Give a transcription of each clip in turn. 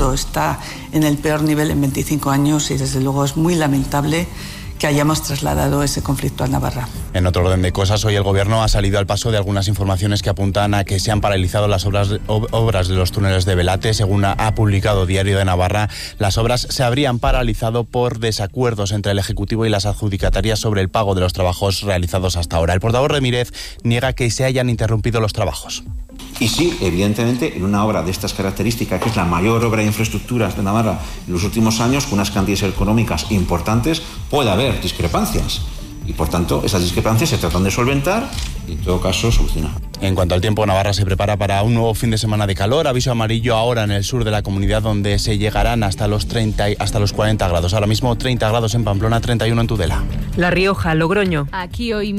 mundo está en el peor nivel en 25 años y desde luego es muy lamentable que hayamos trasladado ese conflicto a Navarra. En otro orden de cosas, hoy el Gobierno ha salido al paso de algunas informaciones que apuntan a que se han paralizado las obras de los túneles de Belate. Según ha publicado Diario de Navarra, las obras se habrían paralizado por desacuerdos entre el Ejecutivo y las adjudicatarias sobre el pago de los trabajos realizados hasta ahora. El portavoz Ramírez niega que se hayan interrumpido los trabajos. Y sí, evidentemente, en una obra de estas características, que es la mayor obra de infraestructuras de Navarra en los últimos años, con unas cantidades económicas importantes, puede haber discrepancias. Y, por tanto, esas discrepancias se tratan de solventar y, en todo caso, solucionar. En cuanto al tiempo, Navarra se prepara para un nuevo fin de semana de calor. Aviso amarillo ahora en el sur de la comunidad, donde se llegarán hasta los 30 y hasta los 40 grados. Ahora mismo 30 grados en Pamplona, 31 en Tudela. La Rioja, Logroño. Aquí hoy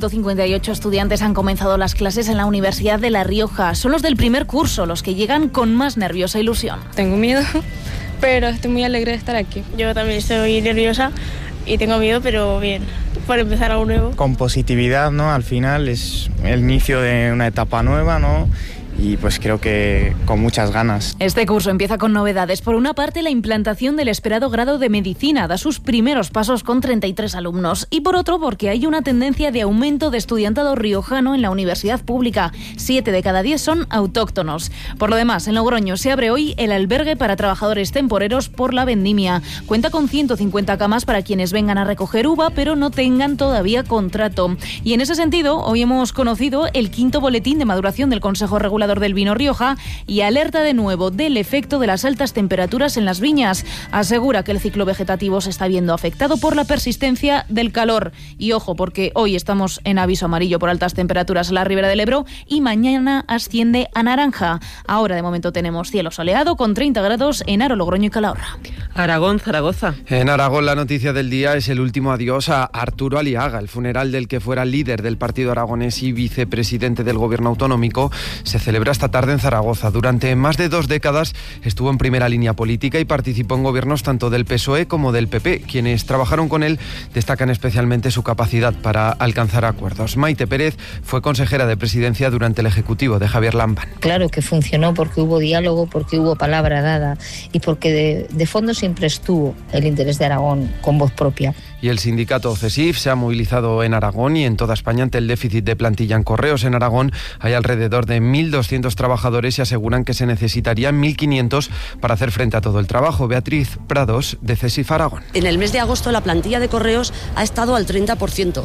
1.158 estudiantes han comenzado las clases en la Universidad de La Rioja. Son los del primer curso, los que llegan con más nerviosa ilusión. Tengo miedo, pero estoy muy alegre de estar aquí. Yo también estoy nerviosa y tengo miedo, pero bien, por empezar algo nuevo. Con positividad, ¿no? Al final es el inicio de una etapa nueva, ¿no? Y pues creo que con muchas ganas. Este curso empieza con novedades. Por una parte, la implantación del esperado grado de Medicina da sus primeros pasos con 33 alumnos. Y por otro, porque hay una tendencia de aumento de estudiantado riojano en la universidad pública. 7 de cada 10 son autóctonos. Por lo demás, en Logroño se abre hoy el albergue para trabajadores temporeros por la vendimia. Cuenta con 150 camas para quienes vengan a recoger uva, pero no tengan todavía contrato. Y en ese sentido, hoy hemos conocido el 5º boletín de maduración del Consejo Regulador del Vino Rioja y alerta de nuevo del efecto de las altas temperaturas en las viñas. Asegura que el ciclo vegetativo se está viendo afectado por la persistencia del calor. Y ojo, porque hoy estamos en aviso amarillo por altas temperaturas en la Ribera del Ebro y mañana asciende a naranja. Ahora de momento tenemos cielo soleado con 30 grados en Haro, Logroño y Calahorra. Aragón, Zaragoza. En Aragón la noticia del día es el último adiós a Arturo Aliaga. El funeral del que fuera líder del partido aragonés y vicepresidente del gobierno autonómico se celebra esta tarde en Zaragoza. Durante más de 2 décadas estuvo en primera línea política y participó en gobiernos tanto del PSOE como del PP. Quienes trabajaron con él destacan especialmente su capacidad para alcanzar acuerdos. Maite Pérez fue consejera de presidencia durante el ejecutivo de Javier Lambán. Claro que funcionó porque hubo diálogo, porque hubo palabra dada y porque de fondo siempre estuvo el interés de Aragón con voz propia. Y el sindicato CESIF se ha movilizado en Aragón y en toda España ante el déficit de plantilla en correos. En Aragón hay alrededor de 1.200 trabajadores y aseguran que se necesitarían 1.500 para hacer frente a todo el trabajo. Beatriz Prados, de CESIF Aragón. En el mes de agosto la plantilla de correos ha estado al 30%.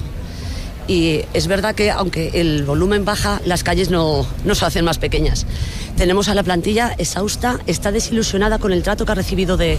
Y es verdad que aunque el volumen baja, las calles no se hacen más pequeñas. Tenemos a la plantilla exhausta, está desilusionada con el trato que ha recibido de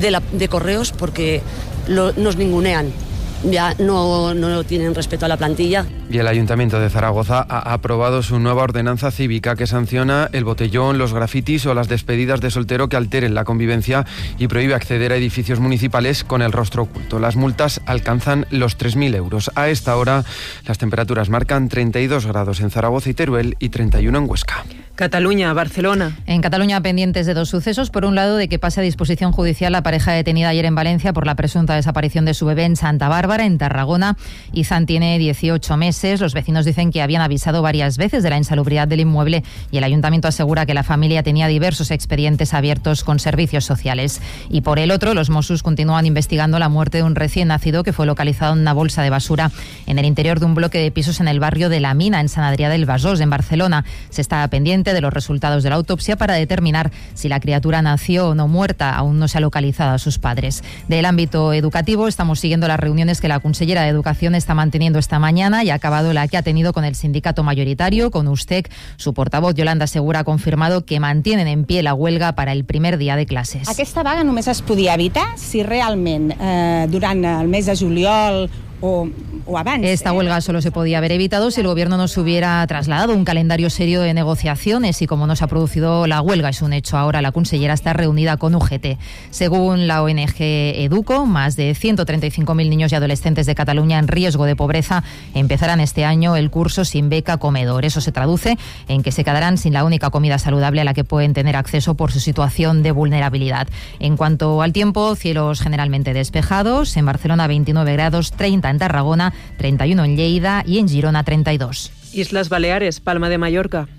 correos porque nos ningunean. Ya no tienen respeto a la plantilla. Y el Ayuntamiento de Zaragoza ha aprobado su nueva ordenanza cívica que sanciona el botellón, los grafitis o las despedidas de soltero que alteren la convivencia y prohíbe acceder a edificios municipales con el rostro oculto. Las multas alcanzan los 3.000 euros. A esta hora las temperaturas marcan 32 grados en Zaragoza y Teruel y 31 en Huesca. Cataluña, Barcelona. En Cataluña pendientes de 2 sucesos. Por un lado, de que pase a disposición judicial la pareja detenida ayer en Valencia por la presunta desaparición de su bebé en Santa Bárbara, en Tarragona. Izan tiene 18 meses. Los vecinos dicen que habían avisado varias veces de la insalubridad del inmueble y el ayuntamiento asegura que la familia tenía diversos expedientes abiertos con servicios sociales. Y por el otro, los Mossos continúan investigando la muerte de un recién nacido que fue localizado en una bolsa de basura en el interior de un bloque de pisos en el barrio de La Mina, en Sant Adrià del Besòs, en Barcelona. Se está pendiente de los resultados de la autopsia para determinar si la criatura nació o no muerta. Aún no se ha localizado a sus padres. Del ámbito educativo, estamos siguiendo las reuniones que la consellera de Educación está manteniendo esta mañana y ha acabado la que ha tenido con el sindicato mayoritario, con USTEC. Su portavoz, Yolanda Segura, ha confirmado que mantienen en pie la huelga para el primer día de clases. Aquesta vaga només es podia evitar si realment durant el mes de juliol o abans. Esta huelga solo se podía haber evitado si el gobierno nos hubiera trasladado un calendario serio de negociaciones y como no se ha producido la huelga, es un hecho. Ahora la consellera está reunida con UGT. Según la ONG Educo, más de 135.000 niños y adolescentes de Cataluña en riesgo de pobreza empezarán este año el curso sin beca comedor. Eso se traduce en que se quedarán sin la única comida saludable a la que pueden tener acceso por su situación de vulnerabilidad. En cuanto al tiempo, cielos generalmente despejados. En Barcelona 29 grados, 30 en Tarragona, 31 en Lleida y en Girona 32. Islas Baleares, Palma de Mallorca.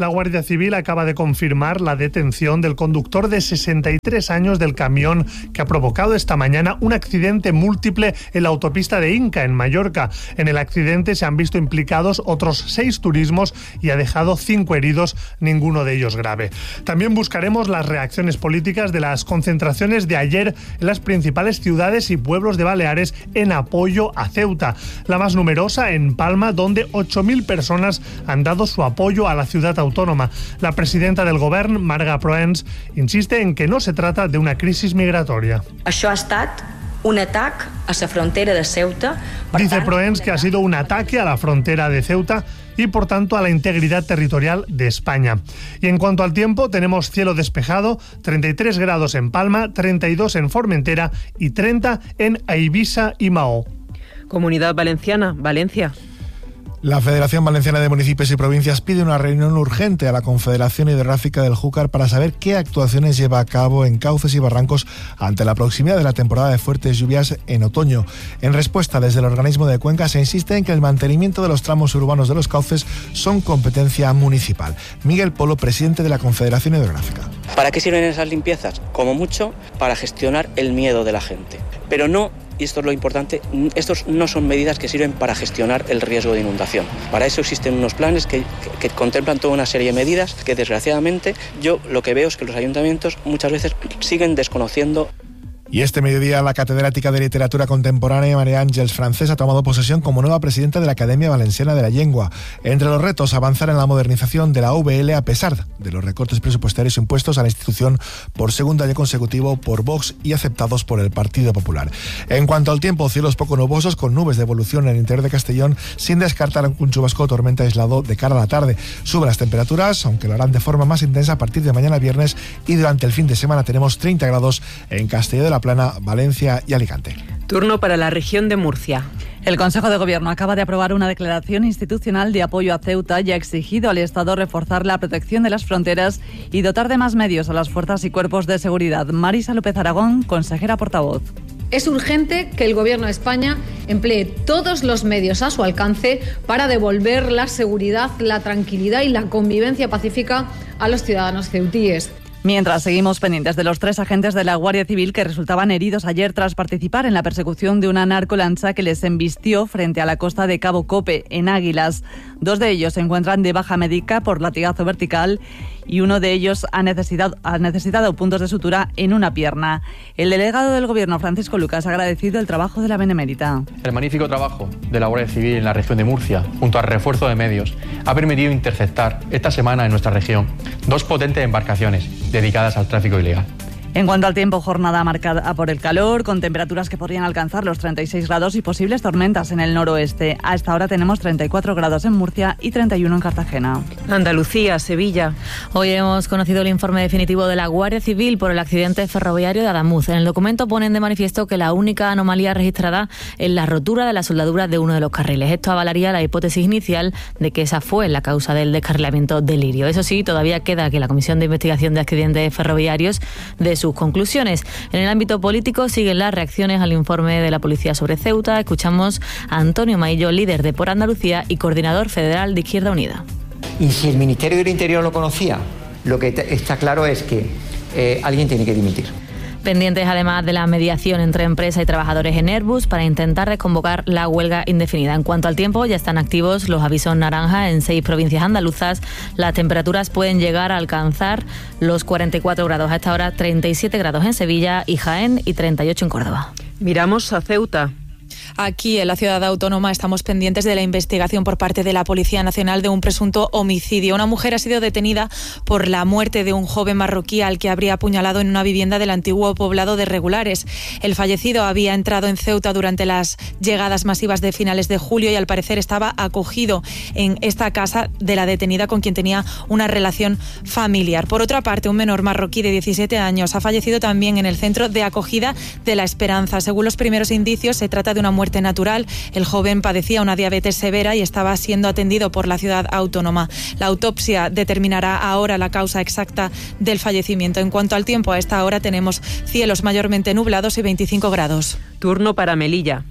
La Guardia Civil acaba de confirmar la detención del conductor de 63 años del camión que ha provocado esta mañana un accidente múltiple en la autopista de Inca, en Mallorca. En el accidente se han visto implicados otros 6 turismos y ha dejado 5 heridos, ninguno de ellos grave. También buscaremos las reacciones políticas de las concentraciones de ayer en las principales ciudades y pueblos de Baleares en apoyo a Ceuta. La más numerosa en Palma, donde 8.000 personas han dado su apoyo a la ciudad autónoma. La presidenta del Govern, Marga Proens, insiste en que no se trata de una crisis migratoria. Això ha estat un atac a la frontera de Ceuta. Dice Proens que ha sido un ataque a la frontera de Ceuta y por tanto a la integridad territorial de España. Y en cuanto al tiempo, tenemos cielo despejado, 33 grados en Palma, 32 en Formentera y 30 en Eivissa y Mahó. Comunidad Valenciana, Valencia. La Federación Valenciana de Municipios y Provincias pide una reunión urgente a la Confederación Hidrográfica del Júcar para saber qué actuaciones lleva a cabo en cauces y barrancos ante la proximidad de la temporada de fuertes lluvias en otoño. En respuesta, desde el organismo de Cuenca se insiste en que el mantenimiento de los tramos urbanos de los cauces son competencia municipal. Miguel Polo, presidente de la Confederación Hidrográfica. ¿Para qué sirven esas limpiezas? Como mucho, para gestionar el miedo de la gente. Pero no, y esto es lo importante, estos no son medidas que sirven para gestionar el riesgo de inundación. Para eso existen unos planes que contemplan toda una serie de medidas que, desgraciadamente, yo lo que veo es que los ayuntamientos muchas veces siguen desconociendo. Y este mediodía la catedrática de Literatura Contemporánea María Ángeles Francés ha tomado posesión como nueva presidenta de la Academia Valenciana de la Lengua. Entre los retos, avanzar en la modernización de la VL a pesar de los recortes presupuestarios impuestos a la institución por segundo año consecutivo por Vox y aceptados por el Partido Popular. En cuanto al tiempo, cielos poco nubosos con nubes de evolución en el interior de Castellón, sin descartar un chubasco o tormenta aislado de cara a la tarde. Suben las temperaturas, aunque lo harán de forma más intensa a partir de mañana viernes, y durante el fin de semana tenemos 30 grados en Castelló de la Plana, Valencia y Alicante. Turno para la región de Murcia. El Consejo de Gobierno acaba de aprobar una declaración institucional de apoyo a Ceuta y ha exigido al Estado reforzar la protección de las fronteras y dotar de más medios a las fuerzas y cuerpos de seguridad. Marisa López Aragón, consejera portavoz. Es urgente que el Gobierno de España emplee todos los medios a su alcance para devolver la seguridad, la tranquilidad y la convivencia pacífica a los ciudadanos ceutíes. Mientras seguimos pendientes de los 3 agentes de la Guardia Civil que resultaban heridos ayer tras participar en la persecución de una narcolancha que les embistió frente a la costa de Cabo Cope, en Águilas. 2 de ellos se encuentran de baja médica por latigazo vertical y uno de ellos ha necesitado puntos de sutura en una pierna. El delegado del Gobierno, Francisco Lucas, ha agradecido el trabajo de la Benemérita. El magnífico trabajo de la Guardia Civil en la región de Murcia, junto al refuerzo de medios, ha permitido interceptar esta semana en nuestra región 2 potentes embarcaciones dedicadas al tráfico ilegal. En cuanto al tiempo, jornada marcada por el calor, con temperaturas que podrían alcanzar los 36 grados y posibles tormentas en el noroeste. A esta hora tenemos 34 grados en Murcia y 31 en Cartagena. Andalucía, Sevilla. Hoy hemos conocido el informe definitivo de la Guardia Civil por el accidente ferroviario de Adamuz. En el documento ponen de manifiesto que la única anomalía registrada es la rotura de la soldadura de uno de los carriles. Esto avalaría la hipótesis inicial de que esa fue la causa del descarrilamiento del Lirio. Eso sí, todavía queda que la Comisión de Investigación de Accidentes Ferroviarios de sus conclusiones. En el ámbito político siguen las reacciones al informe de la policía sobre Ceuta. Escuchamos a Antonio Maillo, líder de Por Andalucía y coordinador federal de Izquierda Unida. Y si el Ministerio del Interior lo conocía, lo que está claro es que alguien tiene que dimitir. Pendientes además de la mediación entre empresa y trabajadores en Airbus para intentar reconvocar la huelga indefinida. En cuanto al tiempo, ya están activos los avisos naranja en 6 provincias andaluzas. Las temperaturas pueden llegar a alcanzar los 44 grados. A esta hora 37 grados en Sevilla y Jaén y 38 en Córdoba. Miramos a Ceuta. Aquí, en la ciudad autónoma, estamos pendientes de la investigación por parte de la Policía Nacional de un presunto homicidio. Una mujer ha sido detenida por la muerte de un joven marroquí al que habría apuñalado en una vivienda del antiguo poblado de Regulares. El fallecido había entrado en Ceuta durante las llegadas masivas de finales de julio y al parecer estaba acogido en esta casa de la detenida con quien tenía una relación familiar. Por otra parte, un menor marroquí de 17 años ha fallecido también en el centro de acogida de La Esperanza. Según los primeros indicios, se trata de una muerte natural. El joven padecía una diabetes severa y estaba siendo atendido por la ciudad autónoma. La autopsia determinará ahora la causa exacta del fallecimiento. En cuanto al tiempo, a esta hora tenemos cielos mayormente nublados y 25 grados. Turno para Melilla.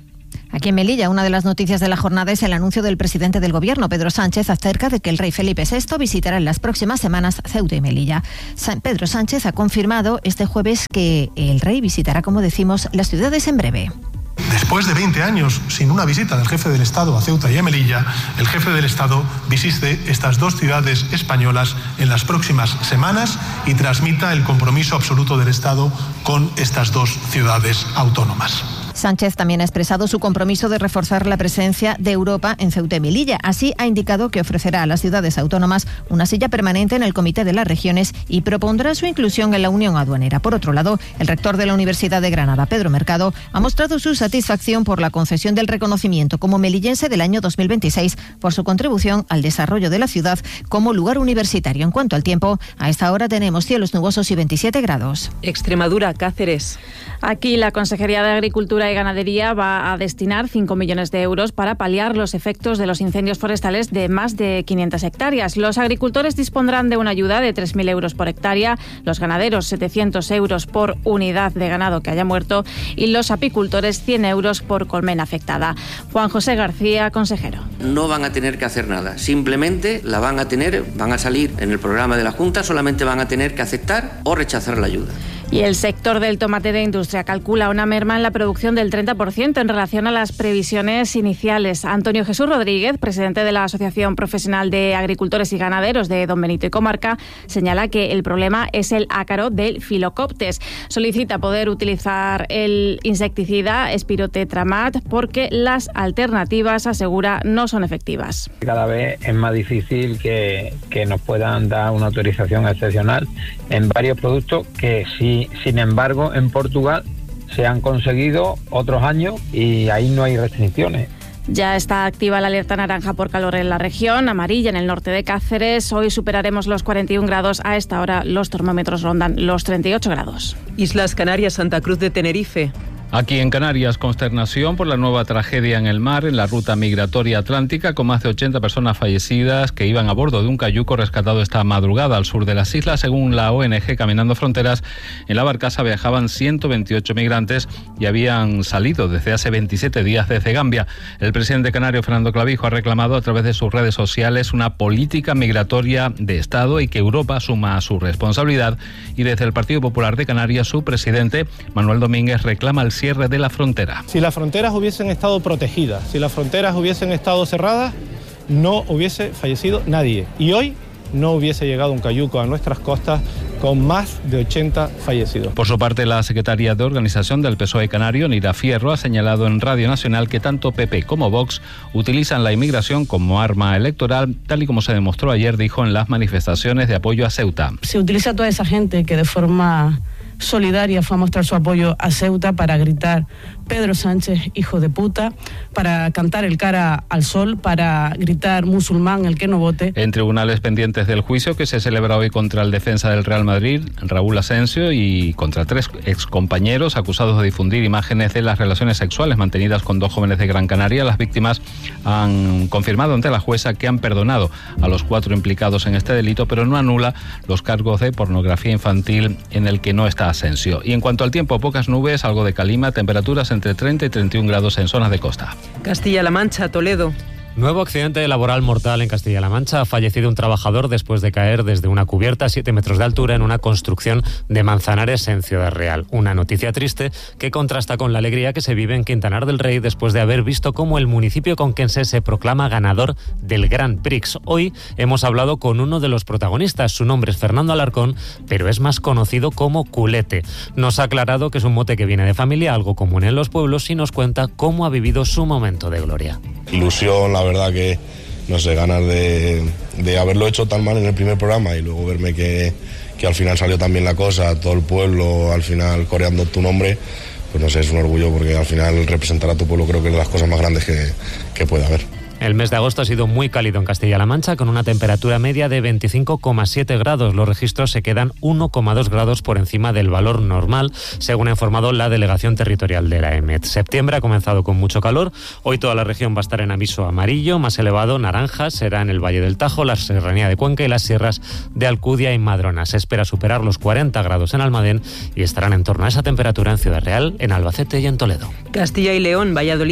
Aquí en Melilla, una de las noticias de la jornada es el anuncio del presidente del Gobierno, Pedro Sánchez, acerca de que el rey Felipe VI visitará en las próximas semanas Ceuta y Melilla. Pedro Sánchez ha confirmado este jueves que el rey visitará, como decimos, las ciudades en breve. Después de 20 años sin una visita del jefe del Estado a Ceuta y a Melilla, el jefe del Estado visite estas dos ciudades españolas en las próximas semanas y transmita el compromiso absoluto del Estado con estas dos ciudades autónomas. Sánchez también ha expresado su compromiso de reforzar la presencia de Europa en Ceuta y Melilla. Así ha indicado que ofrecerá a las ciudades autónomas una silla permanente en el Comité de las Regiones y propondrá su inclusión en la Unión Aduanera. Por otro lado, el rector de la Universidad de Granada, Pedro Mercado, ha mostrado su satisfacción por la concesión del reconocimiento como melillense del año 2026 por su contribución al desarrollo de la ciudad como lugar universitario. En cuanto al tiempo, a esta hora tenemos cielos nubosos y 27 grados. Extremadura, Cáceres. Aquí la Consejería de Agricultura y Ganadería va a destinar 5 millones de euros para paliar los efectos de los incendios forestales de más de 500 hectáreas. Los agricultores dispondrán de una ayuda de 3.000 euros por hectárea, los ganaderos 700 euros por unidad de ganado que haya muerto y los apicultores 100 euros por colmena afectada. Juan José García, consejero. No van a tener que hacer nada, simplemente van a salir en el programa de la Junta, solamente van a tener que aceptar o rechazar la ayuda. Y el sector del tomate de industria calcula una merma en la producción del 30% en relación a las previsiones iniciales. Antonio Jesús Rodríguez, presidente de la Asociación Profesional de Agricultores y Ganaderos de Don Benito y Comarca, señala que el problema es el ácaro del Phyllocoptes. Solicita poder utilizar el insecticida Spirotetramat porque las alternativas, asegura, no son efectivas. Cada vez es más difícil que nos puedan dar una autorización excepcional en varios productos que sí. Sin embargo, en Portugal se han conseguido otros años y ahí no hay restricciones. Ya está activa la alerta naranja por calor en la región, amarilla en el norte de Cáceres. Hoy superaremos los 41 grados. A esta hora los termómetros rondan los 38 grados. Islas Canarias, Santa Cruz de Tenerife. Aquí en Canarias, consternación por la nueva tragedia en el mar, en la ruta migratoria atlántica, con más de 80 personas fallecidas que iban a bordo de un cayuco rescatado esta madrugada al sur de las islas. Según la ONG Caminando Fronteras, en la barcaza viajaban 128 migrantes y habían salido desde hace 27 días desde Gambia. El presidente canario, Fernando Clavijo, ha reclamado a través de sus redes sociales una política migratoria de Estado y que Europa asuma su responsabilidad. Y desde el Partido Popular de Canarias, su presidente, Manuel Domínguez, reclama el cierre de la frontera. Si las fronteras hubiesen estado protegidas, si las fronteras hubiesen estado cerradas, no hubiese fallecido nadie. Y hoy no hubiese llegado un cayuco a nuestras costas con más de 80 fallecidos. Por su parte, la secretaria de Organización del PSOE canario, Nira Fierro, ha señalado en Radio Nacional que tanto PP como Vox utilizan la inmigración como arma electoral, tal y como se demostró ayer, dijo, en las manifestaciones de apoyo a Ceuta. Se utiliza toda esa gente que de forma solidaria fue a mostrar su apoyo a Ceuta para gritar Pedro Sánchez, hijo de puta, para cantar el cara al sol, para gritar musulmán, el que no vote. En tribunales pendientes del juicio que se celebra hoy contra el defensa del Real Madrid, Raúl Asensio, y contra 3 excompañeros acusados de difundir imágenes de las relaciones sexuales mantenidas con 2 jóvenes de Gran Canaria, las víctimas han confirmado ante la jueza que han perdonado a los 4 implicados en este delito, pero no anula los cargos de pornografía infantil en el que no está Asensio. Y en cuanto al tiempo, pocas nubes, algo de calima, temperaturas entre 30 y 31 grados en zonas de costa. Castilla-La Mancha, Toledo. Nuevo accidente laboral mortal en Castilla-La Mancha. Ha fallecido un trabajador después de caer desde una cubierta a 7 metros de altura en una construcción de Manzanares, en Ciudad Real. Una noticia triste que contrasta con la alegría que se vive en Quintanar del Rey después de haber visto cómo el municipio conquense se proclama ganador del Grand Prix. Hoy hemos hablado con uno de los protagonistas. Su nombre es Fernando Alarcón, pero es más conocido como Culete. Nos ha aclarado que es un mote que viene de familia, algo común en los pueblos, y nos cuenta cómo ha vivido su momento de gloria. Ilusión, la verdad que, no sé, ganas de haberlo hecho tan mal en el primer programa y luego verme que al final salió tan bien la cosa, todo el pueblo al final coreando tu nombre, pues no sé, es un orgullo porque al final representar a tu pueblo creo que es de las cosas más grandes que puede haber. El mes de agosto ha sido muy cálido en Castilla-La Mancha, con una temperatura media de 25,7 grados. Los registros se quedan 1,2 grados por encima del valor normal, según ha informado la Delegación Territorial de la EMET. Septiembre ha comenzado con mucho calor. Hoy toda la región va a estar en aviso amarillo, más elevado, naranja, será en el Valle del Tajo, la Serranía de Cuenca y las sierras de Alcudia y Madrona. Se espera superar los 40 grados en Almadén y estarán en torno a esa temperatura en Ciudad Real, en Albacete y en Toledo. Castilla y León, Valladolid.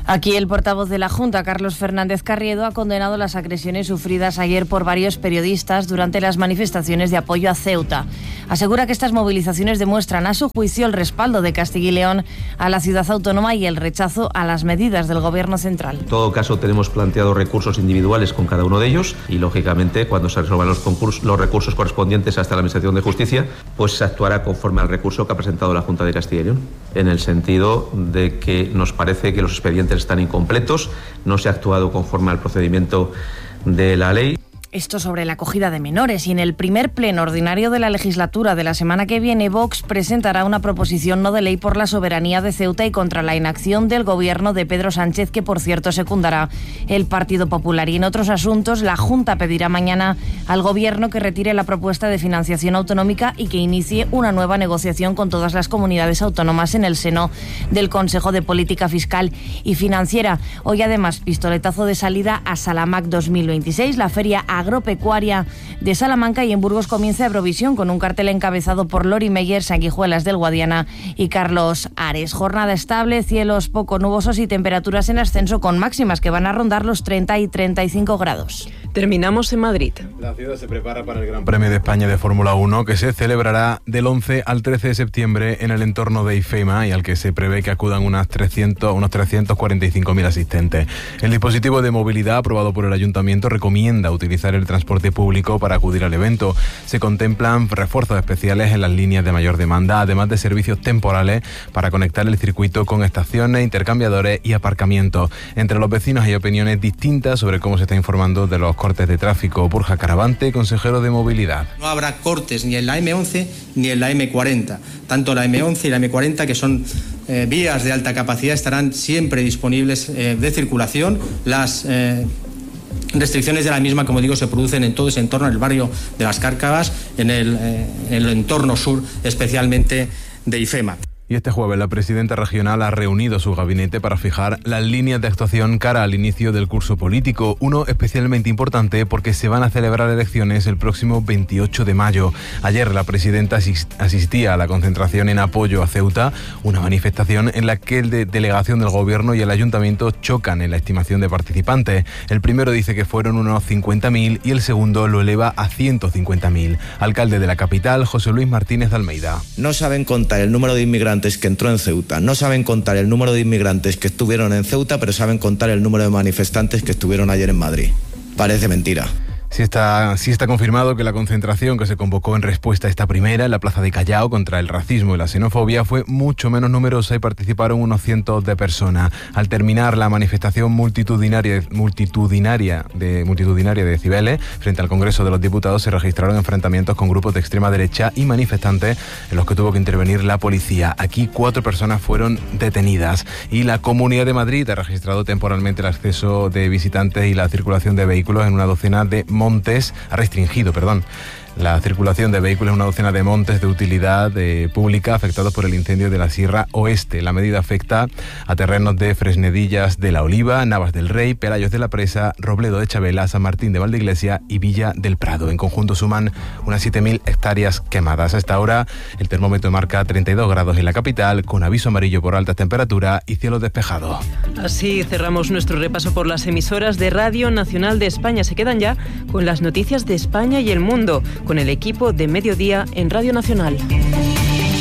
Aquí el portavoz de la Junta, Carlos Fernández Carriedo, ha condenado las agresiones sufridas ayer por varios periodistas durante las manifestaciones de apoyo a Ceuta. Asegura que estas movilizaciones demuestran, a su juicio, el respaldo de Castilla y León a la ciudad autónoma y el rechazo a las medidas del Gobierno central. En todo caso, tenemos planteado recursos individuales con cada uno de ellos y, lógicamente, cuando se resuelvan los recursos correspondientes hasta la Administración de Justicia, pues se actuará conforme al recurso que ha presentado la Junta de Castilla y León, en el sentido de que nos parece que los expedientes están incompletos, no se ha actuado conforme al procedimiento de la ley. Esto sobre la acogida de menores. Y en el primer pleno ordinario de la legislatura de la semana que viene, Vox presentará una proposición no de ley por la soberanía de Ceuta y contra la inacción del gobierno de Pedro Sánchez, que por cierto secundará el Partido Popular. Y en otros asuntos, la Junta pedirá mañana al gobierno que retire la propuesta de financiación autonómica y que inicie una nueva negociación con todas las comunidades autónomas en el seno del Consejo de Política Fiscal y Financiera. Hoy además, pistoletazo de salida a Salamac 2026, la feria agropecuaria de Salamanca, y en Burgos comienza Eurovisión con un cartel encabezado por Lori Meyer, Sanguijuelas del Guadiana y Carlos Ares. Jornada estable, cielos poco nubosos y temperaturas en ascenso con máximas que van a rondar los 30 y 35 grados. Terminamos en Madrid. La ciudad se prepara para el Gran Premio de España de Fórmula 1, que se celebrará del 11 al 13 de septiembre en el entorno de IFEMA y al que se prevé que acudan unos 345.000 asistentes. El dispositivo de movilidad aprobado por el Ayuntamiento recomienda utilizar el transporte público para acudir al evento. Se contemplan refuerzos especiales en las líneas de mayor demanda, además de servicios temporales para conectar el circuito con estaciones, intercambiadores y aparcamientos. Entre los vecinos hay opiniones distintas sobre cómo se está informando de los cortes de tráfico. Borja Caravante, consejero de Movilidad. No habrá cortes ni en la M11 ni en la M40. Tanto la M11 y la M40, que son vías de alta capacidad, estarán siempre disponibles de circulación. Las restricciones de la misma, como digo, se producen en todo ese entorno, en el barrio de Las Cárcavas, en el entorno sur, especialmente de IFEMA. Y este jueves la presidenta regional ha reunido su gabinete para fijar las líneas de actuación cara al inicio del curso político, uno especialmente importante porque se van a celebrar elecciones el próximo 28 de mayo. Ayer la presidenta asistía a la concentración en apoyo a Ceuta, una manifestación en la que el delegación del gobierno y el ayuntamiento chocan en la estimación de participantes. El primero dice que fueron unos 50.000 y el segundo lo eleva a 150.000. Alcalde de la capital, José Luis Martínez de Almeida. No saben contar el número de inmigrantes que entró en Ceuta, no saben contar el número de inmigrantes que estuvieron en Ceuta, pero saben contar el número de manifestantes que estuvieron ayer en Madrid. Parece mentira. Sí está confirmado que la concentración que se convocó en respuesta a esta primera en la plaza de Callao contra el racismo y la xenofobia fue mucho menos numerosa y participaron unos cientos de personas. Al terminar la manifestación multitudinaria de Cibeles frente al Congreso de los Diputados, se registraron enfrentamientos con grupos de extrema derecha y manifestantes en los que tuvo que intervenir la policía. Aquí 4 personas fueron detenidas y la Comunidad de Madrid ha registrado temporalmente el acceso de visitantes y la circulación de vehículos en una docena de ha restringido la circulación de vehículos en una docena de montes de utilidad pública afectados por el incendio de la Sierra Oeste. La medida afecta a terrenos de Fresnedillas de la Oliva, Navas del Rey, Pelayos de la Presa, Robledo de Chabela, San Martín de Valdeiglesia y Villa del Prado. En conjunto suman unas 7.000 hectáreas quemadas. A esta hora el termómetro marca 32 grados en la capital, con aviso amarillo por altas temperaturas y cielo despejado. Así cerramos nuestro repaso por las emisoras de Radio Nacional de España. Se quedan ya con las noticias de España y el mundo, con el equipo de Mediodía en Radio Nacional.